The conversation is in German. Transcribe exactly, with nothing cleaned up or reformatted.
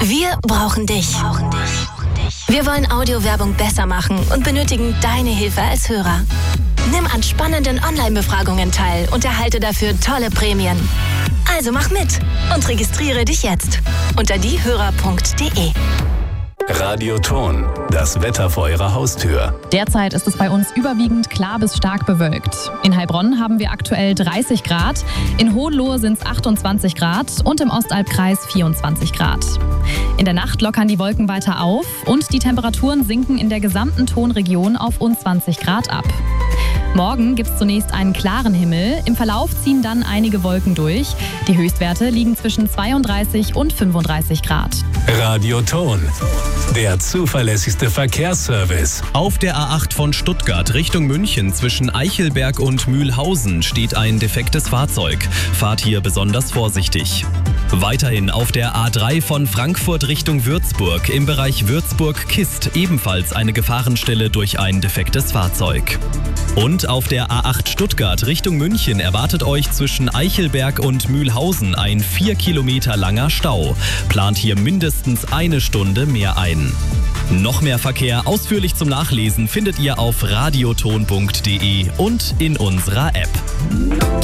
Wir brauchen dich. Wir wollen Audiowerbung besser machen und benötigen deine Hilfe als Hörer. Nimm an spannenden Online-Befragungen teil und erhalte dafür tolle Prämien. Also mach mit und registriere dich jetzt unter diehörer punkt de. Radioton, das Wetter vor Ihrer Haustür. Derzeit ist es bei uns überwiegend klar bis stark bewölkt. In Heilbronn haben wir aktuell dreißig Grad, in Hohenlohe sind es achtundzwanzig Grad und im Ostalbkreis vierundzwanzig Grad. In der Nacht lockern die Wolken weiter auf und die Temperaturen sinken in der gesamten Tonregion auf rund zwanzig Grad ab. Morgen gibt es zunächst einen klaren Himmel, im Verlauf ziehen dann einige Wolken durch. Die Höchstwerte liegen zwischen zweiunddreißig und fünfunddreißig Grad. Radioton, der zuverlässigste Verkehrsservice. Auf der A acht von Stuttgart Richtung München zwischen Eichelberg und Mühlhausen steht ein defektes Fahrzeug. Fahrt hier besonders vorsichtig. Weiterhin auf der A drei von Frankfurt Richtung Würzburg im Bereich Würzburg-Kist ebenfalls eine Gefahrenstelle durch ein defektes Fahrzeug. Und auf der A acht Stuttgart Richtung München erwartet euch zwischen Eichelberg und Mühlhausen ein vier Kilometer langer Stau. Plant hier mindestens eine Stunde mehr ein. Noch mehr Verkehr ausführlich zum Nachlesen findet ihr auf radioton punkt de und in unserer App.